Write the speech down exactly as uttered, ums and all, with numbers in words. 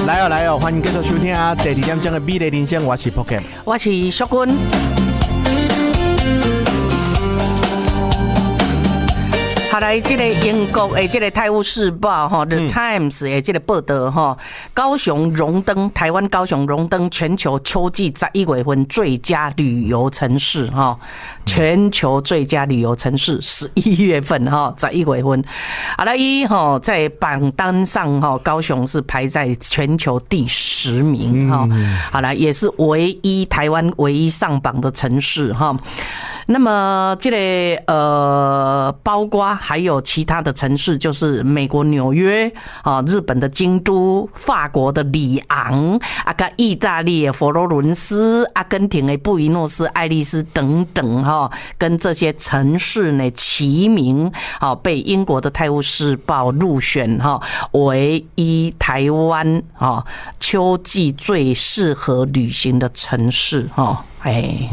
来哦来哦，欢迎继续收听啊！第二点钟的美丽人生，我是 Pocket， 我是淑君。好来，这个英国的这个《泰晤士报》哈，《The Times》的这个报道哈，高雄荣登台湾高雄荣登全球秋季十一月份最佳旅游城市哈，全球最佳旅游城市十一月份哈，十一月份，好来一哈在榜单上哈，高雄是排在全球第十名哈，好来也是唯一台湾唯一上榜的城市哈。那么这个呃，包括还有其他的城市，就是美国纽约啊，日本的京都，法国的里昂，啊，跟意大利的佛罗伦斯，阿根廷的布宜诺斯艾利斯等等哈，跟这些城市呢齐名，啊，被英国的《泰晤士报》入选哈唯一台湾啊秋季最适合旅行的城市哈。哎，